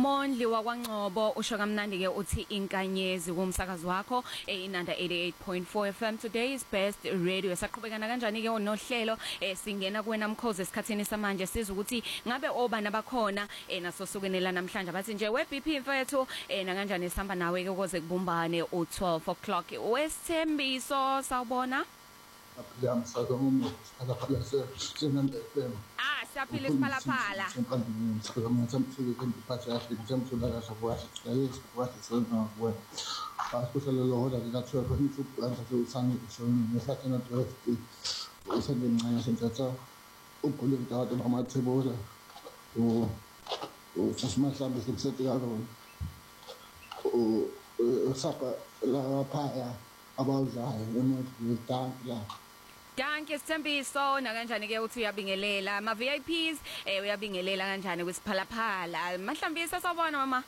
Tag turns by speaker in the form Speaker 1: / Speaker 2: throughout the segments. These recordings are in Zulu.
Speaker 1: Mondli wakwaNgcobo usho kamnandi ke uthi inkanyezi kumsakazi wakho inanda 88.4 FM. Today is best radio. Saqhubekana kanjani ke nohlelo singena kuwena Mkhozi esikhathini samanje sizwe ukuthi ngabe obani abakhona nasosukenela namhlanje bathi nje weBP mfethu na kanjani sihamba nawe ke ukuze kubumbane u12 o'clock. Wesithembiso sawubona?
Speaker 2: Aphila msakazo lapha FM.
Speaker 1: Siyaphila isiphalaphala.
Speaker 2: Ngicabanga ukuthi ngiphatha kahle ngizamthola kahle kwathi sona kuwe. Basikusela lo hola ngikathiwa khona ukuthi usani shoni ngesathi na 12 usendimncane sentatha ugule ngidade ngamathebola uSashimahlambe sekuseti kalona usapha la phaya abawudlayo emodanki la.
Speaker 1: Danke Sithembiso na kanjani ke uthi uyabingelela ama VIPs uyabingelela kanjani kwisiphalaphala Mahlambisa sawubona mama.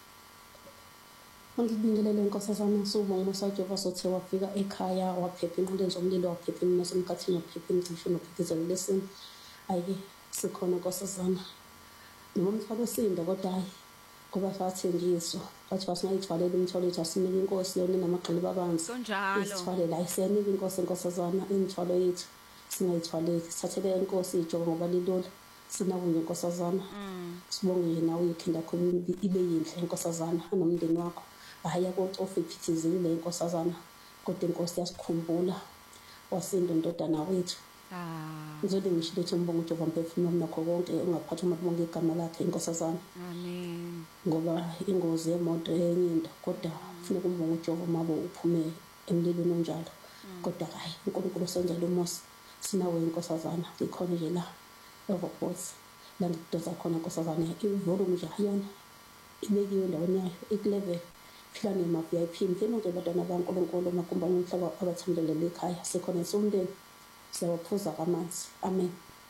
Speaker 3: Ngibingelele inkosazana Nsubo ngomsajova sothe wafika ekhaya waphepha inqindeni zomlilo waphepha nasemkhathini waphepha imcisho nophithizelo lesini ayike sikhona inkosazana nomthwalo sindo kodwa hayi kuba sathengiswa bathi basingayithwalela imithwalo yethu asinike inkosi yona namagxili abanzi isithwale la isiyanika inkosi inkosazana imithwalo yethu singayithwaleki sithathele inkosi ijogo ngoba lilula sinakunye inkosazana sibonge yena uyikhinda khona ibe yinhle inkosazana nomndeni wakho haya koTofu iphithizile inkosazana kodwa inkosi yasikhumbula wasinda indodana wethu. Ngizode ngisho ukuthi umbongo uJehova mphefumulo nakho konke ungaphathwa mabonke igama lakhe inkosazana.
Speaker 1: Amen.
Speaker 3: Ngoba ingozi yemoto enyinda kodwa kufuneka umbongo uJehova mabo uphume emlilweni onjalo. Kodwa hayi uNkulunkulu senzele umusa sinawe inkosazana ikhona nje la overports la ngidoza khona inkosazana ivolume nje ayona ibekiwe endaweni yayo ikulevel phela nema VIP mfeno nje abantwana baNkulunkulu makumbani umhlaba abathandelele ekhaya sikhona isondeni siyawaphuza kamanzi. Amen.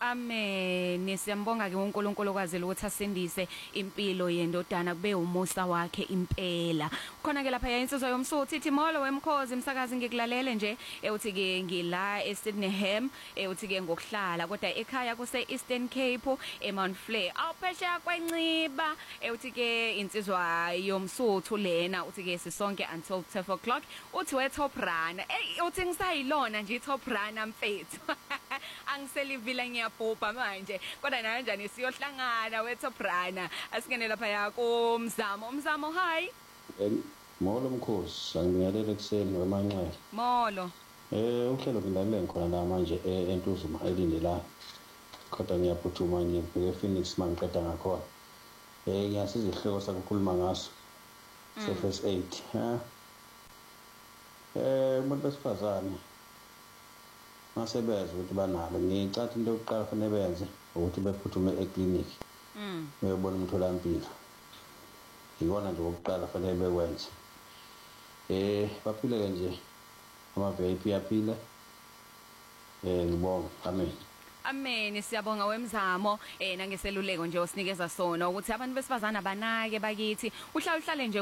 Speaker 1: Amen. Siyambonga ke uNkulunkulu kwazela ukuthi asindise impilo yendodana kube umusa wakhe impela. Khona ke lapha insizwa yomsuthi ithi molo wemkhozi umsakazi ngikulalele nje uthi ke ngila eSydneyham uthi ke ngokuhlala kodwa ekhaya kuse Eastern Cape eMount Flair awuphesheya kwenciba uthi ke insizwa yomsuthu lena uthi ke sisonke until 12 o'clock uthi we top runner uthi ngisayilona nje top runner mfethu angiselivila ngiyabhubha manje kodwa kanjani siyohlangana weToprana asingene lapha yakho umzamo hi
Speaker 4: molo Mkhozi angibingelele ekseni wemanxele
Speaker 1: molo
Speaker 4: uhlelo ngilalele ngikhona la manje entuzuma elindela kodwa ngiyaphuthuma ngibheke ePhoenix mangiqeda ngakhona ngiyasiza ihloko sakukhuluma ngaso first aid umuntu besifazane masebenza ukuthi banalo ngicathi into yokuqala fanele benze ukuthi bephuthume eclinic beyobona umtholampilo ikona nje okokuqala fanele bekwenze baphile nje ama VIP yaphile ngibonga
Speaker 1: Amen siyabonga wemzamo nangeseluleko nje osinikeza sona ukuthi abantu besifazana banake bakithi uhlale nje